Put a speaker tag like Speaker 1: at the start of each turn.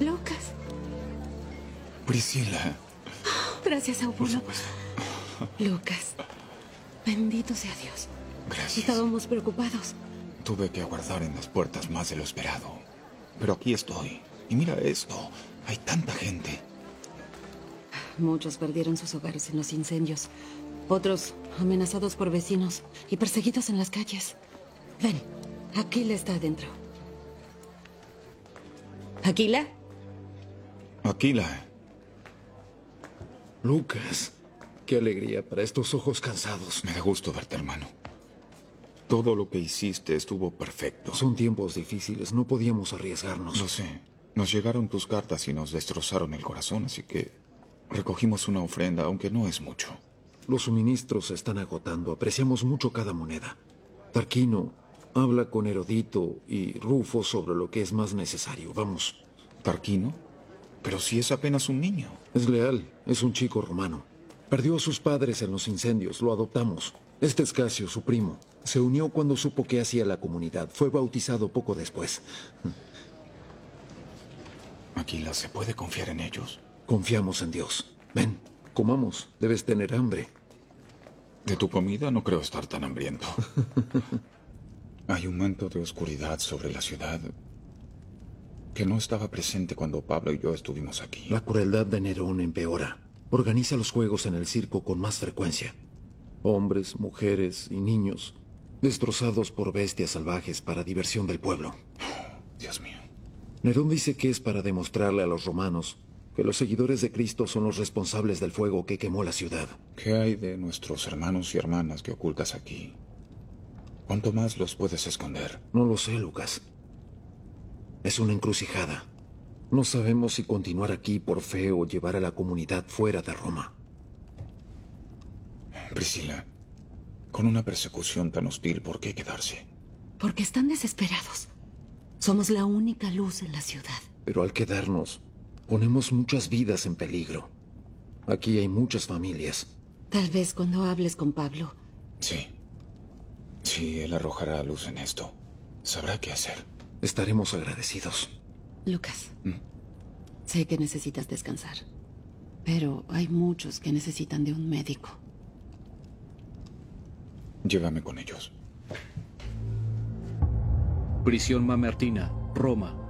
Speaker 1: Lucas.
Speaker 2: Priscila.
Speaker 1: Gracias,
Speaker 2: Por
Speaker 1: abuelo.
Speaker 2: supuesto.
Speaker 1: Lucas, bendito sea Dios.
Speaker 2: Gracias.
Speaker 1: Estábamos preocupados.
Speaker 2: Tuve que aguardar en las puertas más de lo esperado. Pero aquí estoy. Y mira esto. Hay tanta gente.
Speaker 1: Muchos perdieron sus hogares en los incendios. Otros amenazados por vecinos y perseguidos en las calles. Ven, Aquila está adentro. ¿Aquila?
Speaker 2: Aquila.
Speaker 3: Lucas, qué alegría para estos ojos cansados.
Speaker 2: Me da gusto verte, hermano. Todo lo que hiciste estuvo perfecto.
Speaker 3: Son tiempos difíciles, no podíamos arriesgarnos.
Speaker 2: Lo sé. Nos llegaron tus cartas y nos destrozaron el corazón, así que recogimos una ofrenda, aunque no es mucho.
Speaker 3: Los suministros se están agotando, apreciamos mucho cada moneda. Tarquino, habla con Herodito y Rufo sobre lo que es más necesario. Vamos.
Speaker 2: ¿Tarquino? Pero si es apenas un niño.
Speaker 3: Es leal, es un chico romano. Perdió a sus padres en los incendios, lo adoptamos. Este es Casio, su primo. Se unió cuando supo qué hacía la comunidad. Fue bautizado poco después.
Speaker 2: Aquila, ¿se puede confiar en ellos?
Speaker 3: Confiamos en Dios. Ven, comamos. Debes tener hambre.
Speaker 2: De tu comida no creo estar tan hambriento. Hay un manto de oscuridad sobre la ciudad que no estaba presente cuando Pablo y yo estuvimos aquí.
Speaker 3: La crueldad de Nerón empeora. Organiza los juegos en el circo con más frecuencia. Hombres, mujeres y niños destrozados por bestias salvajes para diversión del pueblo.
Speaker 2: Dios mío.
Speaker 3: Nerón dice que es para demostrarle a los romanos que los seguidores de Cristo son los responsables del fuego que quemó la ciudad.
Speaker 2: ¿Qué hay de nuestros hermanos y hermanas que ocultas aquí? ¿Cuánto más los puedes esconder?
Speaker 3: No lo sé, Lucas. Es una encrucijada. No sabemos si continuar aquí por fe o llevar a la comunidad fuera de Roma.
Speaker 2: Priscila, con una persecución tan hostil, ¿por qué quedarse?
Speaker 1: Porque están desesperados. Somos la única luz en la ciudad.
Speaker 3: Pero al quedarnos, ponemos muchas vidas en peligro. Aquí hay muchas familias.
Speaker 1: Tal vez cuando hables con Pablo.
Speaker 2: Sí. Sí, él arrojará luz en esto. Sabrá qué hacer.
Speaker 3: Estaremos agradecidos.
Speaker 1: Lucas, sé que necesitas descansar, pero hay muchos que necesitan de un médico.
Speaker 2: Llévame con ellos.
Speaker 4: Prisión Mamertina, Roma,